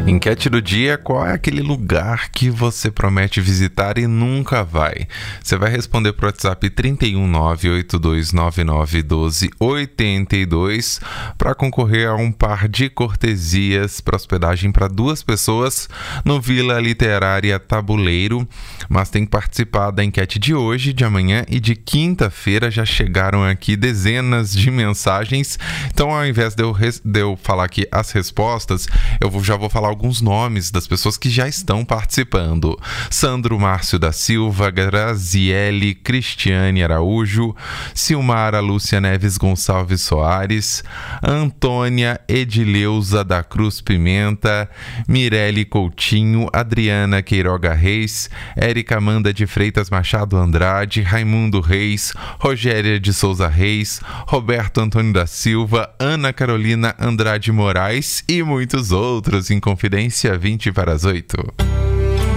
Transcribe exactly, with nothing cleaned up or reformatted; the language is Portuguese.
Enquete do dia: qual é aquele lugar que você promete visitar e nunca vai? Você vai responder pro WhatsApp trinta e um, nove oito dois nove nove um dois oito dois para concorrer a um par de cortesias para hospedagem para duas pessoas no Vila Literária Tabuleiro. Mas tem que participar da enquete de hoje, de amanhã e de quinta-feira. Já chegaram aqui dezenas de mensagens, então ao invés de eu, res- de eu falar aqui as respostas, eu vou, já vou falar alguns nomes das pessoas que já estão participando: Sandro Márcio da Silva, Graziele Cristiane Araújo, Silmara Lúcia Neves Gonçalves Soares, Antônia Edileuza da Cruz Pimenta, Mirelle Coutinho, Adriana Queiroga Reis, Érica Amanda de Freitas Machado Andrade, Raimundo Reis, Rogéria de Souza Reis, Roberto Antônio da Silva, Ana Carolina Andrade Moraes e muitos outros. Em Confidência, vinte para as oito.